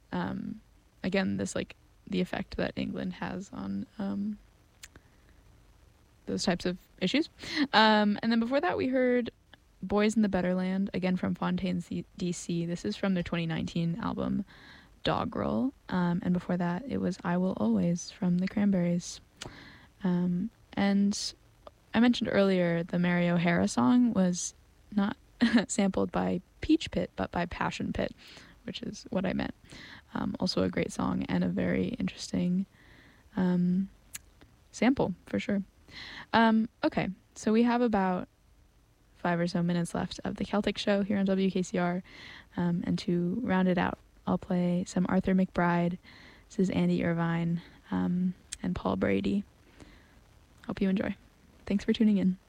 again, this like the effect that England has on those types of issues. And then before that, we heard Boys in the Better Land, again from Fontaines DC. This is from their 2019 album Doggerel. And before that, it was I Will Always from the Cranberries. And I mentioned earlier the Mary O'Hara song was not sampled by Peach Pit, but by Passion Pit, which is what I meant. Also a great song and a very interesting sample, for sure. Okay, so we have about 5 or so minutes left of the Celtic Show here on WKCR. And to round it out, I'll play some Arthur McBride. This is Andy Irvine and Paul Brady. Hope you enjoy. Thanks for tuning in.